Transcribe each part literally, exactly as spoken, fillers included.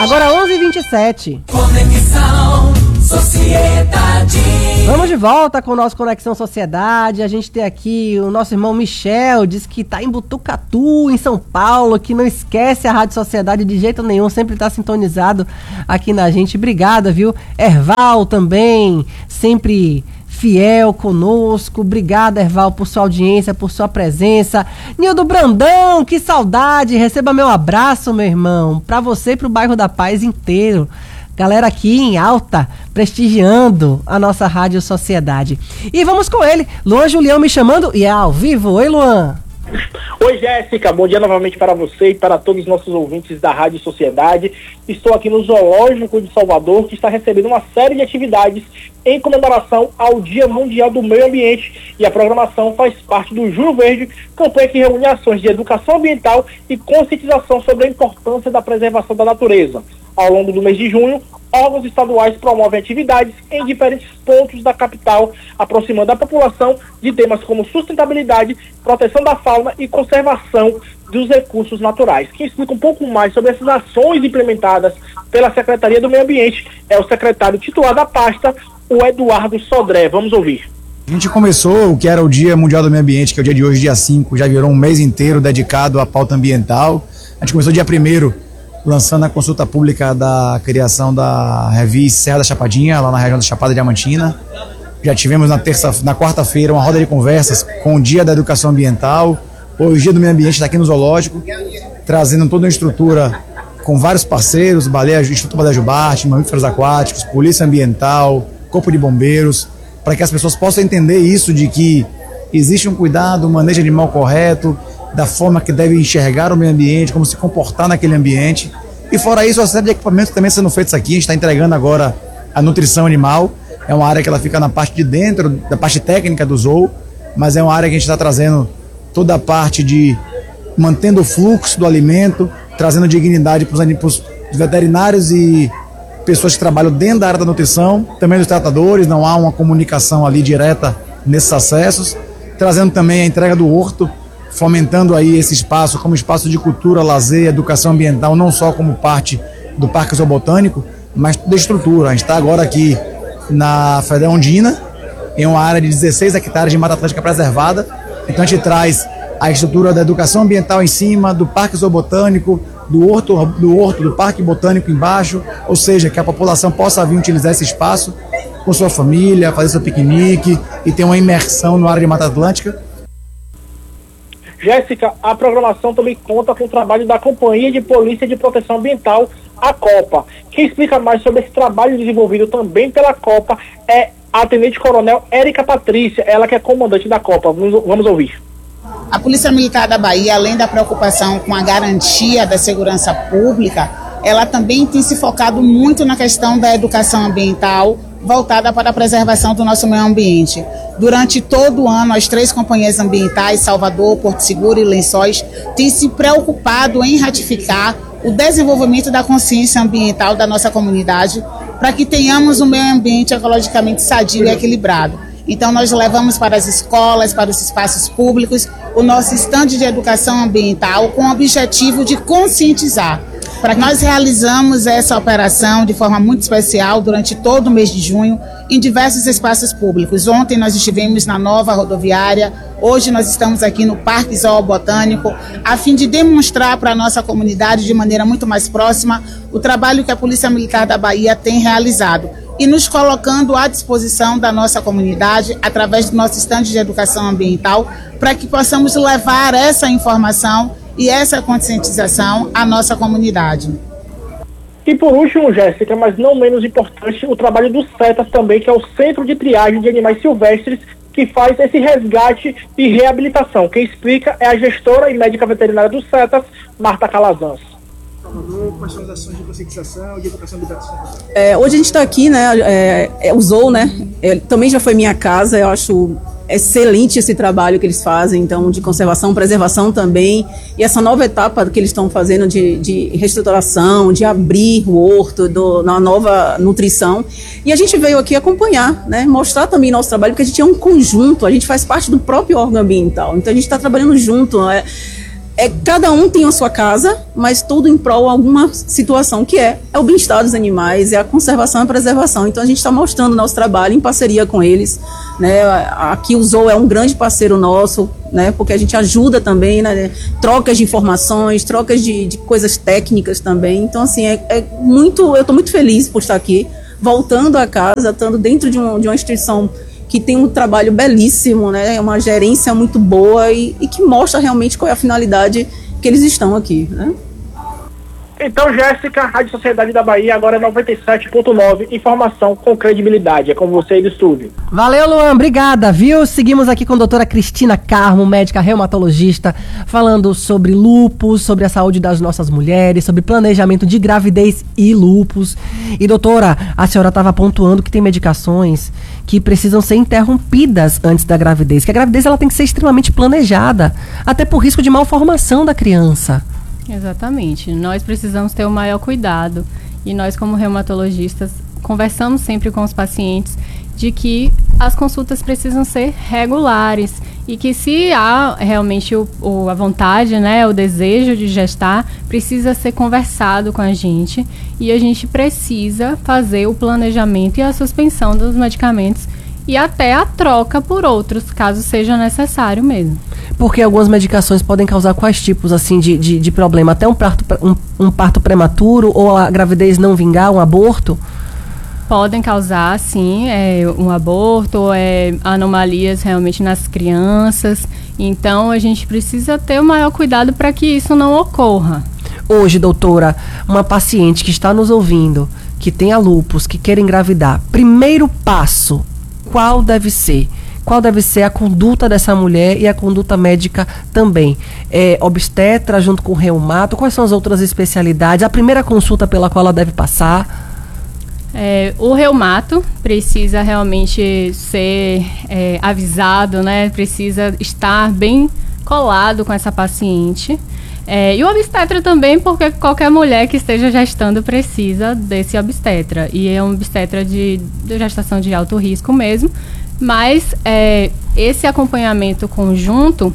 Agora onze e vinte e sete. Conexão Sociedade. Vamos de volta com o nosso Conexão Sociedade. A gente tem aqui o nosso irmão Michel, diz que tá em Botucatu, em São Paulo, que não esquece a Rádio Sociedade de jeito nenhum, sempre tá sintonizado aqui na gente. Obrigada, viu? Erval também, sempre fiel conosco. Obrigada, Erval, por sua audiência, por sua presença. Nildo Brandão, que saudade. Receba meu abraço, meu irmão, pra você e pro bairro da Paz inteiro. Galera aqui em alta, prestigiando a nossa Rádio Sociedade. E vamos com ele, Luan Julião me chamando e é ao vivo. Oi, Luan. Oi, Jéssica, bom dia novamente para você e para todos os nossos ouvintes da Rádio Sociedade. Estou aqui no Zoológico de Salvador, que está recebendo uma série de atividades em comemoração ao Dia Mundial do Meio Ambiente, e a programação faz parte do Junho Verde, campanha que reúne ações de educação ambiental e conscientização sobre a importância da preservação da natureza. Ao longo do mês de junho, órgãos estaduais promovem atividades em diferentes pontos da capital, aproximando a população de temas como sustentabilidade, proteção da fauna e conservação dos recursos naturais. Quem explica um pouco mais sobre essas ações implementadas pela Secretaria do Meio Ambiente é o secretário titular da pasta, o Eduardo Sodré. Vamos ouvir. A gente começou o que era o Dia Mundial do Meio Ambiente, que é o dia de hoje, dia cinco, já virou um mês inteiro dedicado à pauta ambiental. A gente começou dia primeiro, lançando a consulta pública da criação da revista Serra da Chapadinha, lá na região da Chapada Diamantina. Já tivemos na terça, na quarta-feira uma roda de conversas com o Dia da Educação Ambiental. Hoje o Dia do Meio Ambiente está aqui no Zoológico, trazendo toda uma estrutura com vários parceiros, Baleia, Instituto Baleia Jubarte, Mamíferos Aquáticos, Polícia Ambiental, Corpo de Bombeiros, para que as pessoas possam entender isso, de que existe um cuidado, um manejo animal correto, da forma que deve enxergar o meio ambiente, como se comportar naquele ambiente. E fora isso, a série de equipamentos também sendo feitos aqui. A gente está entregando agora a nutrição animal. É uma área que ela fica na parte de dentro, da parte técnica do zoo, mas é uma área que a gente está trazendo toda a parte de mantendo o fluxo do alimento, trazendo dignidade para os veterinários e pessoas que trabalham dentro da área da nutrição, também dos tratadores. Não há uma comunicação ali direta nesses acessos, trazendo também a entrega do horto, fomentando aí esse espaço como espaço de cultura, lazer, educação ambiental, não só como parte do Parque Zoobotânico, mas toda a estrutura. A gente está agora aqui na Federal Ondina, em uma área de dezesseis hectares de Mata Atlântica preservada. Então a gente traz a estrutura da educação ambiental em cima, do Parque Zoobotânico, do horto, do horto, do Parque Botânico embaixo, ou seja, que a população possa vir utilizar esse espaço com sua família, fazer seu piquenique e ter uma imersão na área de Mata Atlântica. Jéssica, a programação também conta com o trabalho da Companhia de Polícia de Proteção Ambiental, a Copa. Quem explica mais sobre esse trabalho desenvolvido também pela Copa é a Tenente Coronel Érica Patrícia, ela que é comandante da Copa. Vamos, vamos ouvir. A Polícia Militar da Bahia, além da preocupação com a garantia da segurança pública, ela também tem se focado muito na questão da educação ambiental, voltada para a preservação do nosso meio ambiente. Durante todo o ano, as três companhias ambientais, Salvador, Porto Seguro e Lençóis, têm se preocupado em ratificar o desenvolvimento da consciência ambiental da nossa comunidade, para que tenhamos um meio ambiente ecologicamente sadio e equilibrado. Então, nós levamos para as escolas, para os espaços públicos, o nosso estande de educação ambiental com o objetivo de conscientizar. Para nós realizamos essa operação de forma muito especial durante todo o mês de junho em diversos espaços públicos. Ontem nós estivemos na nova rodoviária, hoje nós estamos aqui no Parque Zoobotânico, a fim de demonstrar para a nossa comunidade de maneira muito mais próxima o trabalho que a Polícia Militar da Bahia tem realizado e nos colocando à disposição da nossa comunidade através do nosso estande de educação ambiental para que possamos levar essa informação e essa conscientização à nossa comunidade. E por último, Jéssica, mas não menos importante, o trabalho do CETAS também, que é o Centro de Triagem de Animais Silvestres, que faz esse resgate e reabilitação. Quem explica é a gestora e médica veterinária do CETAS, Marta Calazans. Quais são as ações de conscientização e de educação ambiental? É, hoje a gente está aqui, né, é, é, usou, né, é, também já foi minha casa, eu acho excelente esse trabalho que eles fazem, então, de conservação, preservação também, e essa nova etapa que eles estão fazendo de, de reestruturação, de abrir o horto, do, na nova nutrição, e a gente veio aqui acompanhar, né, mostrar também nosso trabalho, porque a gente é um conjunto, a gente faz parte do próprio órgão ambiental, então a gente está trabalhando junto, né, é, cada um tem a sua casa, mas tudo em prol de alguma situação que é, é o bem-estar dos animais, é a conservação e a preservação. Então a gente está mostrando o nosso trabalho em parceria com eles, né? Aqui o Zoo é um grande parceiro nosso, né? Porque a gente ajuda também, né? Trocas de informações, trocas de, de coisas técnicas também. Então assim, é, é muito, eu estou muito feliz por estar aqui, voltando a casa, estando dentro de, um, de uma instituição que tem um trabalho belíssimo, né? Uma gerência muito boa e, e que mostra realmente qual é a finalidade que eles estão aqui, né? Então, Jéssica, Rádio Sociedade da Bahia, agora é noventa e sete ponto nove, informação com credibilidade. É com você aí do estúdio. Valeu, Luan, obrigada, viu? Seguimos aqui com a doutora Cristina Carmo, médica reumatologista, falando sobre lúpus, sobre a saúde das nossas mulheres, sobre planejamento de gravidez e lúpus. E, doutora, a senhora estava pontuando que tem medicações que precisam ser interrompidas antes da gravidez, que a gravidez ela tem que ser extremamente planejada, até por risco de malformação da criança. Exatamente. Nós precisamos ter o maior cuidado e nós, como reumatologistas, conversamos sempre com os pacientes de que as consultas precisam ser regulares e que se há realmente o, o, a vontade, né, o desejo de gestar, precisa ser conversado com a gente e a gente precisa fazer o planejamento e a suspensão dos medicamentos e até a troca por outros, caso seja necessário mesmo. Porque algumas medicações podem causar quais tipos assim de, de, de problema? Até um parto, um, um parto prematuro ou a gravidez não vingar, um aborto? Podem causar, sim, é, um aborto, é, anomalias realmente nas crianças. Então, a gente precisa ter o maior cuidado para que isso não ocorra. Hoje, doutora, uma paciente que está nos ouvindo, que tenha lúpus, que queira engravidar, primeiro passo, qual deve ser? Qual deve ser a conduta dessa mulher e a conduta médica também? É, obstetra junto com o reumato, quais são as outras especialidades? A primeira consulta pela qual ela deve passar? É, o reumato precisa realmente ser é, avisado, né? Precisa estar bem colado com essa paciente. É, e o obstetra também, porque qualquer mulher que esteja gestando precisa desse obstetra. E é um obstetra de, de gestação de alto risco mesmo. Mas é, esse acompanhamento conjunto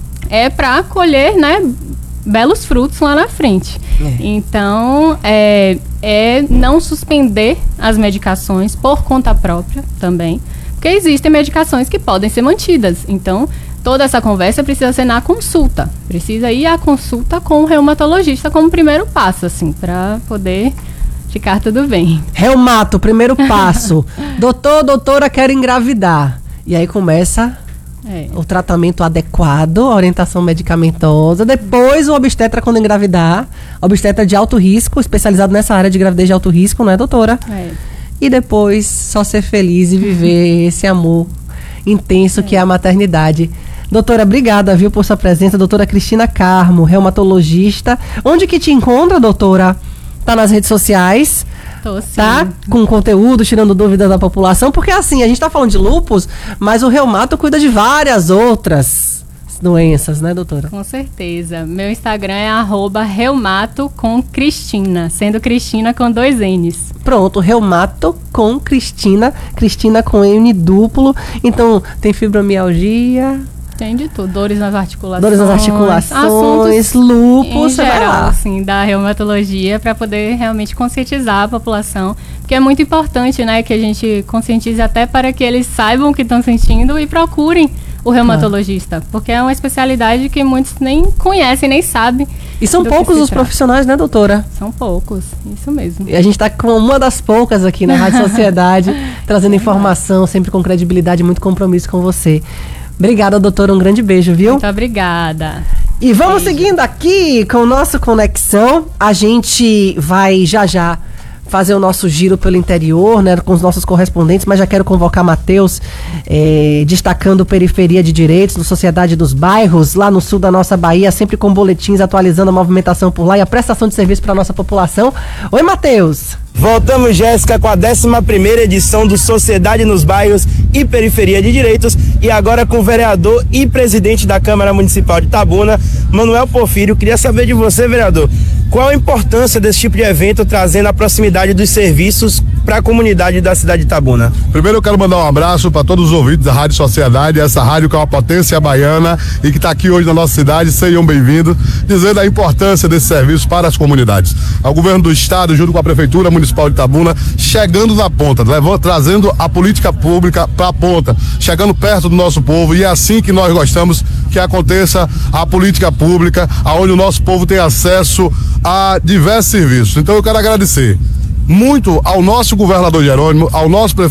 é para colher, né, belos frutos lá na frente. É. Então, é, é não suspender as medicações por conta própria também. Porque existem medicações que podem ser mantidas. Então, toda essa conversa precisa ser na consulta. Precisa ir à consulta com o reumatologista como primeiro passo, assim, para poder ficar tudo bem. Reumato, primeiro passo. Doutor, doutora, quero engravidar. E aí começa é. o tratamento adequado, a orientação medicamentosa. Depois o obstetra quando engravidar. Obstetra de alto risco, especializado nessa área de gravidez de alto risco, não é, doutora? É. E depois só ser feliz e viver esse amor intenso é. que é a maternidade. Doutora, obrigada, viu, por sua presença. Doutora Cristina Carmo, reumatologista. Onde que te encontra, doutora? Tá nas redes sociais, Tô, sim. Tá? Com conteúdo, tirando dúvidas da população, porque assim, a gente tá falando de lúpus, mas o reumato cuida de várias outras doenças, né, doutora? Com certeza. Meu Instagram é arroba reumato com Cristina, sendo Cristina com dois N's. Pronto, reumato com Cristina, Cristina com N duplo. Então, tem fibromialgia... Tem de tudo, dores nas articulações. Dores nas articulações, lúpus, em geral, assim, da reumatologia, para poder realmente conscientizar a população. Porque é muito importante, né, que a gente conscientize até para que eles saibam o que estão sentindo e procurem o reumatologista. Ah. Porque é uma especialidade que muitos nem conhecem, nem sabem. E são poucos os trata. profissionais, né, doutora? São poucos, isso mesmo. E a gente está com uma das poucas aqui na Rádio Sociedade, trazendo informação, sempre com credibilidade, muito compromisso com você. Obrigada, doutora. Um grande beijo, viu? Muito obrigada. E vamos beijo. seguindo aqui com o nosso Conexão. A gente vai já já fazer o nosso giro pelo interior, né, com os nossos correspondentes, mas já quero convocar Matheus, eh, destacando Periferia de Direitos, do Sociedade dos Bairros, lá no sul da nossa Bahia, sempre com boletins atualizando a movimentação por lá e a prestação de serviço para a nossa população. Oi, Matheus! Voltamos, Jéssica, com a décima primeira edição do Sociedade nos Bairros e Periferia de Direitos, e agora com o vereador e presidente da Câmara Municipal de Itabuna, Manuel Porfírio. Queria saber de você, vereador, qual a importância desse tipo de evento, trazendo a proximidade dos serviços para a comunidade da cidade de Itabuna? Primeiro eu quero mandar um abraço para todos os ouvintes da Rádio Sociedade, essa rádio que é uma potência baiana e que está aqui hoje na nossa cidade. Sejam bem-vindos, dizendo a importância desse serviço para as comunidades. O governo do estado, junto com a Prefeitura Municipal de Itabuna, chegando na ponta, levando, trazendo a política pública para a ponta, chegando perto do nosso povo, e é assim que nós gostamos que aconteça a política pública, aonde o nosso povo tem acesso a diversos serviços. Então eu quero agradecer muito ao nosso governador Jerônimo, ao nosso prefeito